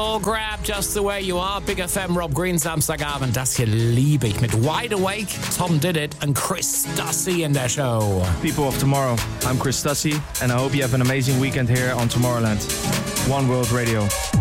Oh, grab just the way you are. Big FM, Rob Green, Samstagabend. Das hier liebe ich mit Wide Awake, Tom Did It und Chris Stussy in der Show. People of Tomorrow, I'm Chris Stussy and I hope you have an amazing weekend here on Tomorrowland. One World Radio.